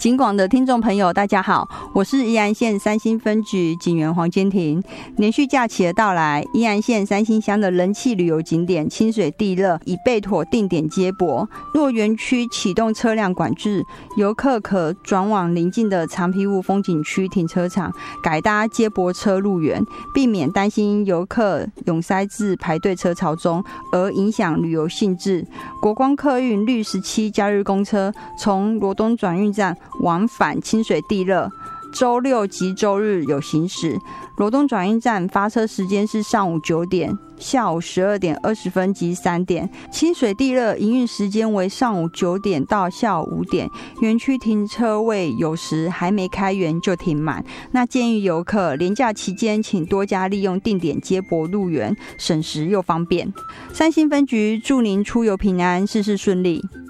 警广的听众朋友大家好，我是宜兰县三星分局警员黄坚庭。连续假期的到来，宜兰县三星乡的人气旅游景点清水地热已备妥定点接驳，若园区启动车辆管制，游客可转往邻近的长皮屋风景区停车场改搭接驳车入园，避免担心游客涌塞至排队车潮中而影响旅游兴致。国光客运绿17假日公车从罗东转运站往返清水地热，周六及周日有行驶。罗东转运站发车时间是上午9点、下午12点20分及3点。清水地热营运时间为上午9点到下午5点。园区停车位有时还没开园就停满。那建议游客连假期间请多加利用定点接驳入园，省时又方便。三星分局祝您出游平安，事事顺利。